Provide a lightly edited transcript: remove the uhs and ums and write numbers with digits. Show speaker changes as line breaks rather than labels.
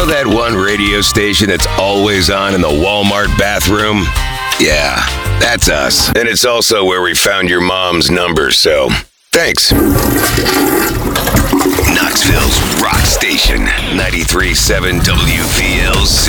know that one radio station that's always on in the Walmart bathroom? Yeah, that's us. And it's also where we found your mom's number, so thanks. Knoxville's Rock Station, 93.7 WVLZ.